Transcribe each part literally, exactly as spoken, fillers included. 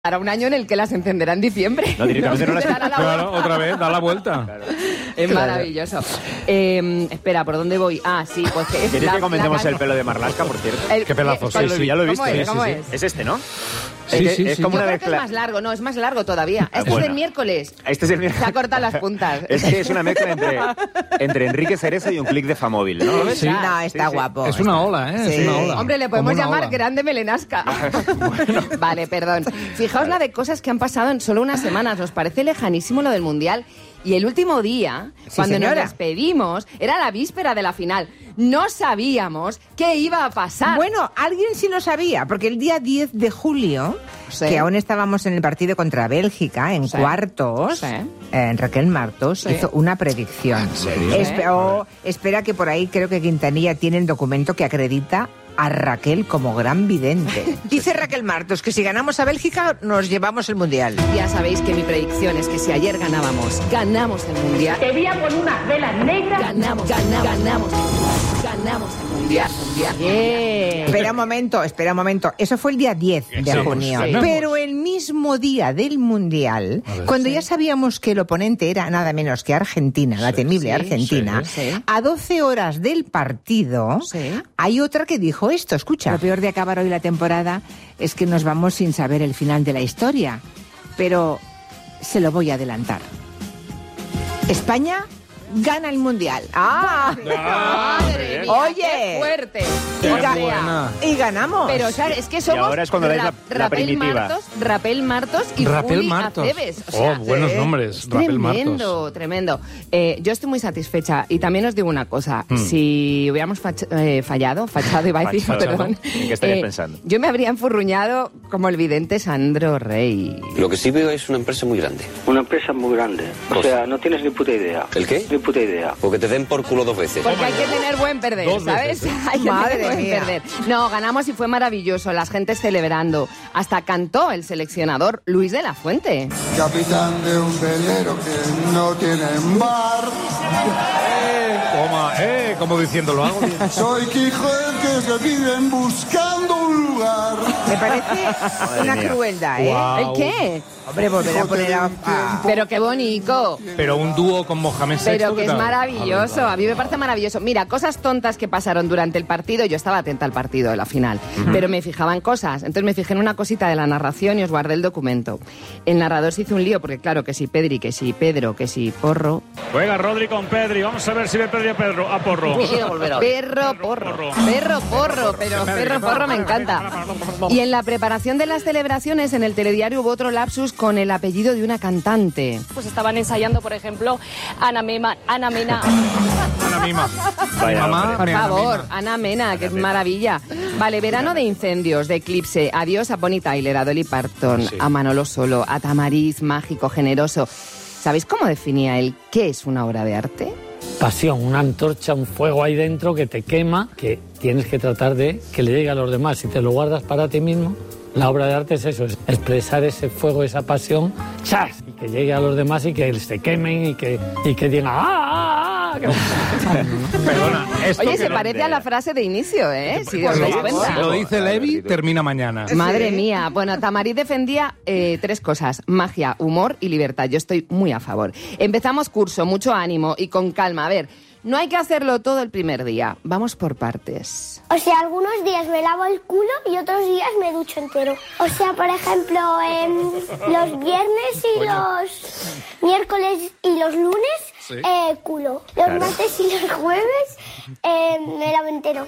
Hará un año en el que las encenderá en diciembre. No, directamente no, no las encenderá. Claro, otra vez, da la vuelta. Claro. Es maravilloso. Eh, espera, ¿por dónde voy? Ah, sí, pues que es ¿Quieres la, que comentemos la... el pelo de Marlaska, por cierto? El, Qué pedazo, eh, sí, sí, sí. ya lo he visto. ¿Cómo es? ¿eh? ¿Cómo Sí, es? sí. Es este, ¿no? Sí, es, sí, es sí. como Yo una creo que mezcla. es más largo, no, es más largo todavía. Este Bueno. es del miércoles. Este es el Se ha cortado las puntas. Es que es una mezcla entre, entre Enrique Cerezo y un clic de Famóvil, ¿no? ¿Lo ves? Sí. No, está Sí, sí. guapo. Es una ola, ¿eh? Sí. Es una ola. Hombre, le podemos Como una llamar ola. grande melenasca. Vale, perdón. Fijaos la de cosas que han pasado en solo unas semanas. Nos parece lejanísimo lo del Mundial. Y el último día, Sí, cuando señora. nos despedimos, era la víspera de la final. No sabíamos qué iba a pasar. Bueno, alguien sí lo sabía, porque el día diez de julio, Sí. que aún estábamos en el partido contra Bélgica, en Sí. cuartos, Sí. eh, Raquel Martos Sí. hizo una predicción. ¿En serio? Espe- oh, espera que por ahí creo que Quintanilla tiene el documento que acredita a Raquel como gran vidente. Dice Raquel Martos que si ganamos a Bélgica nos llevamos el Mundial. Ya sabéis que mi predicción es que si ayer ganábamos, ganamos el Mundial. Te voy a poner unas velas negras. Ganamos, ganamos, ganamos, ganamos el Mundial. mundial. Yeah. Espera un momento, espera un momento. Eso fue el día diez de Sí, junio. sí. Pero el mismo día del Mundial, A ver. cuando ya sabíamos que el oponente era nada menos que Argentina, la temible sí, Argentina, sí, sí. a doce horas del partido, Sí. hay otra que dijo esto, escucha. Lo peor de acabar hoy la temporada es que nos vamos sin saber el final de la historia. Pero se lo voy a adelantar. España gana el Mundial. ¡Ah! Madre mía, Oye. qué fuerte. Y, O ga- sea, y ganamos. pero o sea, es que somos ahora es cuando dais la- la Rapel primitiva. Martos, Rapel Martos y Rapel Juli Martos. Aceves. O sea, Oh, buenos eh, nombres. es Rapel tremendo, Martos. tremendo. Eh, yo estoy muy satisfecha y también os digo una cosa. Hmm. Si hubiéramos fach- eh, fallado, fachado iba a decir, Fachado. perdón. ¿En qué estarías pensando? Yo me habría enfurruñado como el vidente Sandro Rey. Lo que sí veo es una empresa muy grande. Una empresa muy grande. O Pues- sea, no tienes ni puta idea. ¿El qué? Ni puta idea. Porque te den por culo dos veces. Porque hay que tener buen perder, Dos ¿sabes? veces. Hay que Madre tener buen mía. perder. No, ganamos y fue maravilloso. Las gentes celebrando. Hasta cantó el seleccionador Luis de la Fuente. Capitán de un velero que no tiene mar. Eh, toma, eh, como diciendo, lo hago bien. Soy Quijote que viven buscando un lugar. Me parece una mía. crueldad, ¿eh? Guau. ¿El qué? Hombre, volver a poner a... a- Pero qué bonito. Pero un dúo con Mohamed Sexto, Pero que ¿qué es tal? maravilloso, a mí me parece maravilloso. Mira, cosas tontas que pasaron durante el partido, yo estaba atenta al partido de la final, pero me fijaba en cosas. Entonces me fijé en una cosita de la narración y os guardé el documento. El narrador se hizo un lío, porque claro, que si Pedri, que si Pedro, que si Porro. Juega Rodri con Pedri. Vamos a ver si ve Pedri a Pedro. A Porro. Perro porro, perro porro, pero perro porro me encanta. Y en la preparación de las celebraciones, en el telediario hubo otro lapsus con el apellido de una cantante. Pues estaban ensayando, por ejemplo, Ana Mena. Ana Mena. Ana Mima. Vaya Mamá, hombre. Por mi Ana favor, Mima. Ana Mena, que es maravilla. Vale, verano de incendios, de eclipse. Adiós a Bonnie Tyler, a Dolly Parton, Sí. a Manolo Solo, a Tamariz, mágico, generoso. ¿Sabéis cómo definía él qué es una obra de arte? Pasión, una antorcha, un fuego ahí dentro que te quema, que tienes que tratar de que le llegue a los demás. Si te lo guardas para ti mismo, la obra de arte es eso, es expresar ese fuego, esa pasión, ¡chas! Y que llegue a los demás y que se quemen y que, y que digan ¡ah, ah, ah! Que- Perdona, esto Oye, que se no- parece a la frase de inicio, ¿eh? Si os Lo, dais cuenta. lo dice Levi, termina mañana. Madre mía. Bueno, Tamariz defendía eh, tres cosas: magia, humor y libertad. Yo estoy muy a favor. Empezamos curso, mucho ánimo y con calma. A ver, no hay que hacerlo todo el primer día. Vamos por partes. O sea, algunos días me lavo el culo y otros días me ducho entero. O sea, por ejemplo, em, los viernes y los miércoles y los lunes, eh, culo. Los Claro. martes y los jueves, eh, me lavo entero.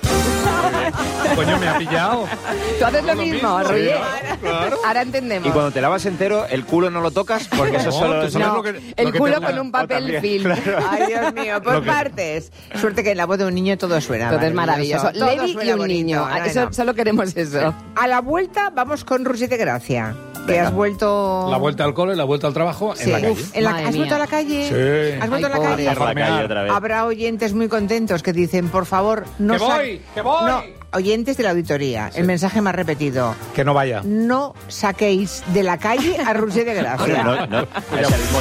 Coño, me ha pillado. Tú haces lo mismo, mismo, Roger. sí, claro. Ahora entendemos. Y cuando te lavas entero, el culo no lo tocas porque eso No, solo tú es... sabes No, lo que- lo el que culo te- con un papel también, film. claro. Ay, Dios mío, por Lo que- partes. Suerte que en la voz de un niño todo suena. Todo es maravilloso. Todo Levi y suena un bonito. niño. No, Eso, no. Solo queremos eso. A la vuelta vamos con Rusi de Gracia. Que Venga. has vuelto... La vuelta al cole, la vuelta al trabajo Sí. en la calle. Uf, en la- Madre ¿Has vuelto mía. a la calle? Sí. ¿Has vuelto Ay, a la pobre. calle? A la calle otra vez. Habrá oyentes muy contentos que dicen, por favor, no... ¡Que sa- voy! ¡Que voy! No, oyentes de la auditoría, el mensaje más repetido. Que no vaya. No saquéis de la calle a Rusi de Gracia. No, no, es el mismo